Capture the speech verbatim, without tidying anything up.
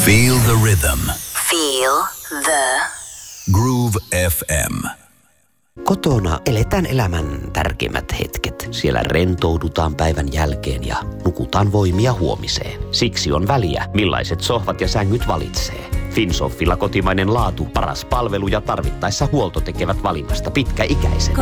Feel the rhythm. Feel the Groove F M. Kotona eletään elämän tärkeimmät hetket. Siellä rentoudutaan päivän jälkeen ja nukutaan voimia huomiseen. Siksi on väliä, millaiset sohvat ja sängyt valitsee. Finsoffilla kotimainen laatu, paras palvelu ja tarvittaessa huolto tekevät valinnasta pitkäikäisen.